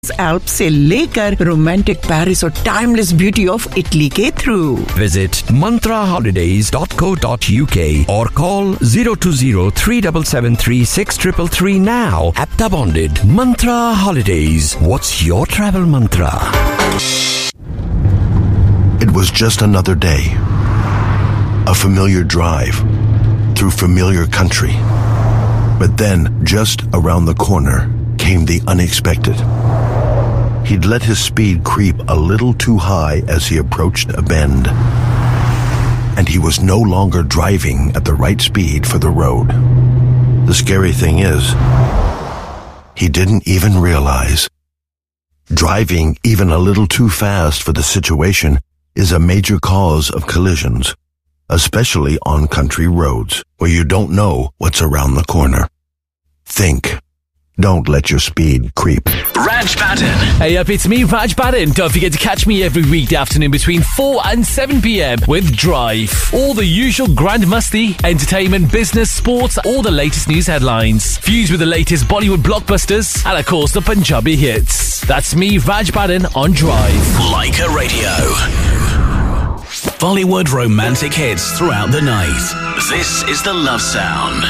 Alps से लेकर romantic Paris और टाइमलेस ब्यूटी ऑफ इटली के through. Visit mantraholidays.co.uk or call 020-3773-6333 now. Apta bonded. Mantra Holidays. What's your travel mantra? It was just another day. A familiar drive through familiar country. But then, just around the corner, came the unexpected. He'd let his speed creep a little too high as he approached a bend. And he was no longer driving at the right speed for the road. The scary thing is, he didn't even realize. Driving even a little too fast for the situation is a major cause of collisions, especially on country roads where you don't know what's around the corner. Think. Don't let your speed creep. Raj Baden. Hey up, it's me, Raj Baden. Don't forget to catch me every weekday afternoon between 4 and 7 p.m. with Drive. All the usual grand musty, entertainment, business, sports, all the latest news headlines. Fused with the latest Bollywood blockbusters and of course the Punjabi hits. That's me, Raj Baden on Drive. Like a Radio. Bollywood romantic hits throughout the night. This is the Love Sound.